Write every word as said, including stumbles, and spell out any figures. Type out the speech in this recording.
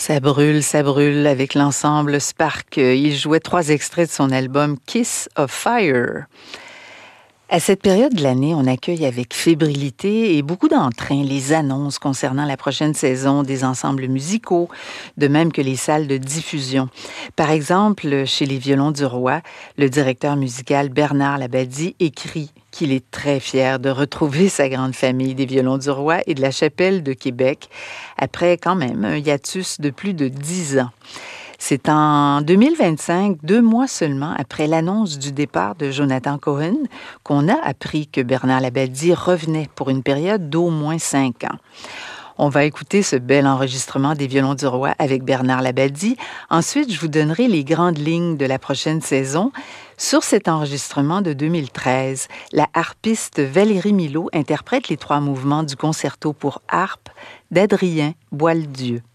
Ça brûle, ça brûle avec l'ensemble Spark. Il jouait trois extraits de son album Kiss of Fire. À cette période de l'année, on accueille avec fébrilité et beaucoup d'entrain les annonces concernant la prochaine saison des ensembles musicaux, de même que les salles de diffusion. Par exemple, chez les Violons du Roi, le directeur musical Bernard Labadie écrit qu'il est très fier de retrouver sa grande famille des Violons du Roi et de la Chapelle de Québec, après quand même un hiatus de plus de dix ans. C'est en deux mille vingt-cinq, deux mois seulement après l'annonce du départ de Jonathan Cohen, qu'on a appris que Bernard Labadie revenait pour une période d'au moins cinq ans. On va écouter ce bel enregistrement des Violons du Roi avec Bernard Labadie. Ensuite, je vous donnerai les grandes lignes de la prochaine saison. Sur cet enregistrement de deux mille treize, la harpiste Valérie Milot interprète les trois mouvements du concerto pour harpe d'Adrien Boieldieu.